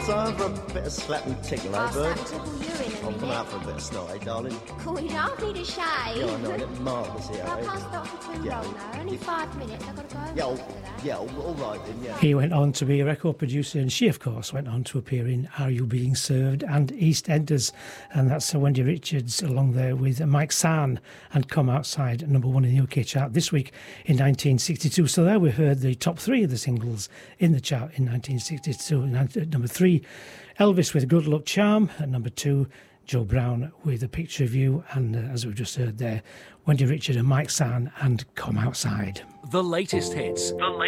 time for a bit of slap and tickle, eh, bird? I'll tickle you in a I'm coming minute. out for a bit of snot, eh, darling? Cool, you don't need a shave. Yeah, I know, it's marvellous here, I eh? can't stop for too Yeah, long, though. Only 5 minutes. I've got to go. Yeah, after that. yeah, all right then, yeah. He went on to be a record producer, and she, of course, went on to appear in Are You Being Served and EastEnders. And that's Wendy Richards along there with Mike San and Come Outside, number 1 in the UK chart this week in 1962. So there we heard the top 3 of the singles in the chart in 1962. At number 3, Elvis with Good Luck Charm. At number 2, Joe Brown with A Picture of You. And as we've just heard there, Wendy Richards and Mike San and Come Outside. The latest hits.